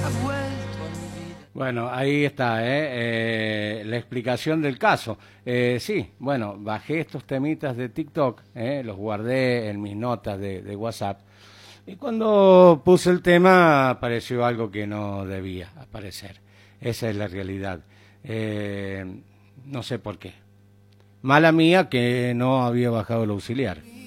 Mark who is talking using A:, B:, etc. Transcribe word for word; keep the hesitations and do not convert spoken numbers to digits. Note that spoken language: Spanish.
A: Bueno, ahí está, ¿eh? Eh, la explicación del caso. Eh, sí, bueno, bajé estos temitas de TikTok, ¿eh? Los guardé en mis notas de, de WhatsApp. Y cuando puse el tema apareció algo que no debía aparecer. Esa es la realidad. Eh, no sé por qué. Mala mía que no había bajado el auxiliar.